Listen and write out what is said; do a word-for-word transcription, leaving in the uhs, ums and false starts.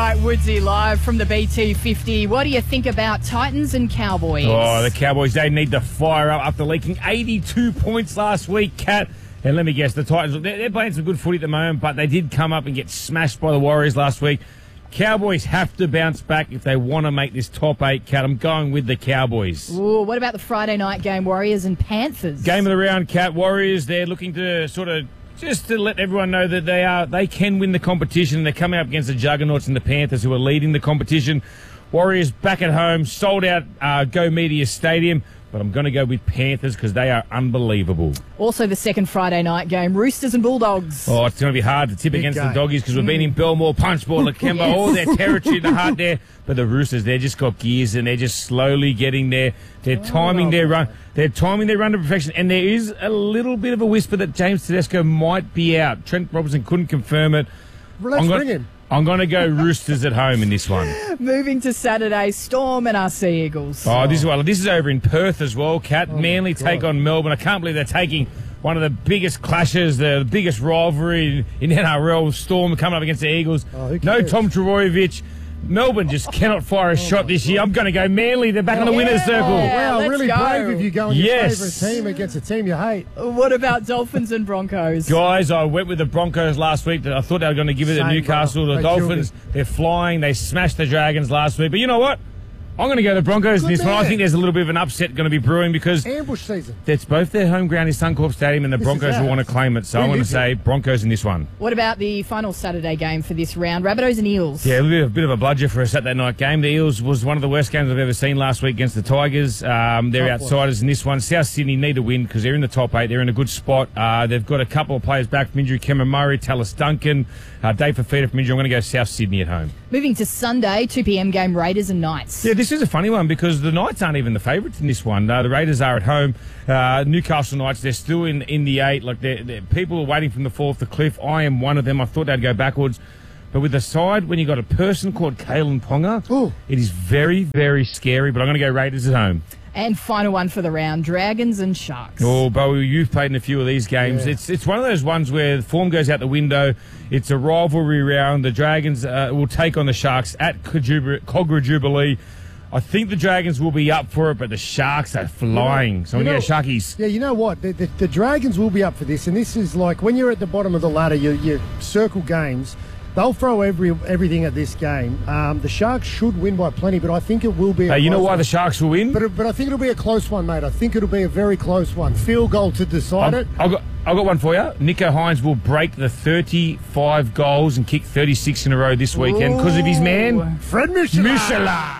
right, Woodsy, live from the B T fifty. What do you think about Titans and Cowboys? Oh, the Cowboys, they need to fire up after leaking eighty-two points last week, Kat. And let me guess, the Titans, they're, they're playing some good footy at the moment, but they did come up and get smashed by the Warriors last week. Cowboys have to bounce back if they want to make this top eight, Kat. I'm going with the Cowboys. Ooh, what about the Friday night game, Warriors and Panthers? Game of the round, Kat. Warriors, they're looking to sort of just to let everyone know that they are they can win the competition. They're coming up against the Juggernauts and the Panthers, who are leading the competition. Warriors back at home, sold out uh, Go Media Stadium. But I'm going to go with Panthers because they are unbelievable. Also the second Friday night game, Roosters and Bulldogs. Oh, it's going to be hard to tip Big against game. the Doggies because we've been in Belmore, Punchbowl, Lakemba, Yes. all their territory in the heart there. But the Roosters, they've just got gears and they're just slowly getting there. They're timing their run. They're timing their run to perfection. And there is a little bit of a whisper that James Tedesco might be out. Trent Robinson couldn't confirm it. Well, let's I'm bring gonna, him. I'm going to go Roosters at home in this one. Moving to Saturday, Storm and our Sea Eagles. Oh, this is well. This is over in Perth as well, Kat. Oh, Manly take on Melbourne. I can't believe they're taking one of the biggest clashes, the biggest rivalry in, in N R L. Storm coming up against the Eagles. Oh, who no cares? Tom Trebojevic. Melbourne just cannot fire a shot this year. I'm going to go Manly. They're back on the winner's circle. Yeah, Wow, let's really go. brave of you going Yes. your favourite team against a team you hate. What about Dolphins and Broncos? Guys, I went with the Broncos last week. I thought they were going to give it to Same, Newcastle. brother. The They killed Dolphins, they're flying. They smashed the Dragons last week. But you know what? I'm going to go the Broncos in Good this one. I man. think there's a little bit of an upset going to be brewing because Ambush season. it's both their home ground is Suncorp Stadium and the This Broncos is will want to ours. claim it. So We I'm going to live say Broncos in this one. What about the final Saturday game for this round, Rabbitohs and Eels? Yeah, a bit of, a bit of a bludger for a Saturday night game. The Eels was one of the worst games I've ever seen last week against the Tigers. Um, they're Tough one. outsiders in this one. South Sydney need to win because they're in the top eight. They're in a good spot. Uh, they've got a couple of players back from injury. Cameron Murray, Tallis Duncan, uh, Dave Fafita from injury. I'm going to go South Sydney at home. Moving to Sunday, two p.m. game, Raiders and Knights. Yeah, this is a funny one because the Knights aren't even the favourites in this one. Uh, the Raiders are at home. Uh, Newcastle Knights, they're still in, in the eight. Like they're, they're, people are waiting from the fall off the cliff. I am one of them. I thought they'd go backwards. But with the side, when you've got a person called Kalen Ponga, Ooh. it is very, very scary. But I'm going to go Raiders at home. And final one for the round, Dragons and Sharks. Oh, Bowie, you've played in a few of these games. Yeah. It's it's one of those ones where the form goes out the window. It's a rivalry round. The Dragons uh, will take on the Sharks at Cogra Cogra Jubilee. I think the Dragons will be up for it, but the Sharks are flying. So I'm You going know- to go Sharkies. Yeah, you know what? The, the, the Dragons will be up for this, and this is like when you're at the bottom of the ladder, you, you circle games. They'll throw every everything at this game. Um, the Sharks should win by plenty, but I think it will be. A Hey, you know close why one. the Sharks will win? But, it- but I think it'll be a close one, mate. I think it'll be a very close one. Field goal to decide I've, it. I've got I've got one for you. Nico Hines will break the thirty-five goals and kick thirty-six in a row this weekend because of his man Fred Michelin. Michelin.